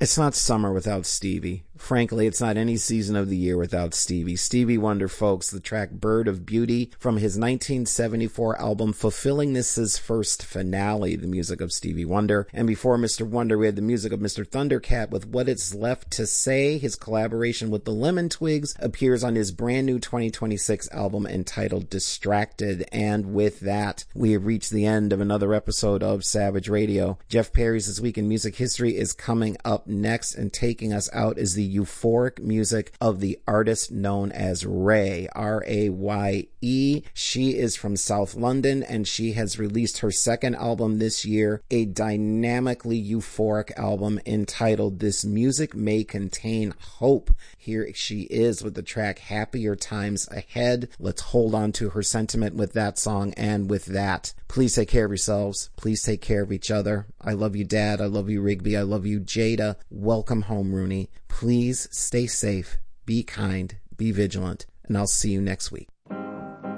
It's not summer without Stevie. Frankly, it's not any season of the year without Stevie. Stevie Wonder, folks, the track Bird of Beauty from his 1974 album Fulfilling This Is First Finale, the music of Stevie Wonder. And before Mr. Wonder, we had the music of Mr. Thundercat with What It's Left to Say. His collaboration with the Lemon Twigs appears on his brand new 2026 album entitled Distracted. And with that, we have reached the end of another episode of Savage Radio. Jeff Perry's This Week in Music History is coming up next, and taking us out is the euphoric music of the artist known as Raye, R-A-Y-E. She is from South London, and she has released her second album this year, a dynamically euphoric album entitled This Music May Contain Hope. Here she is with the track Happier Times Ahead. Let's hold on to her sentiment with that song, and with that, please take care of yourselves. Please take care of each other. I love you, Dad. I love you, Rigby. I love you, Jada. Welcome home, Rooney. Please stay safe, be kind, be vigilant, and I'll see you next week.